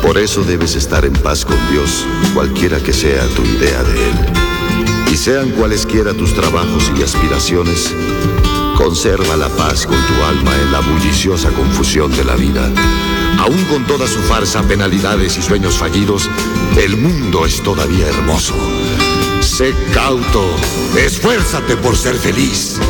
Por eso debes estar en paz con Dios, cualquiera que sea tu idea de Él. Y sean cualesquiera tus trabajos y aspiraciones, conserva la paz con tu alma en la bulliciosa confusión de la vida. Aún con toda su farsa, penalidades y sueños fallidos, el mundo es todavía hermoso. Sé cauto, esfuérzate por ser feliz.